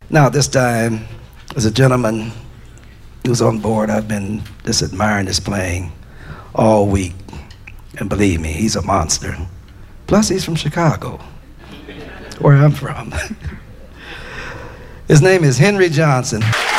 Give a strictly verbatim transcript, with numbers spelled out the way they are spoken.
Now, this time, as a gentleman who's on board, I've been just admiring his playing all week. And believe me, he's a monster. Plus, he's from Chicago, where I'm from. His name is Henry Johnson.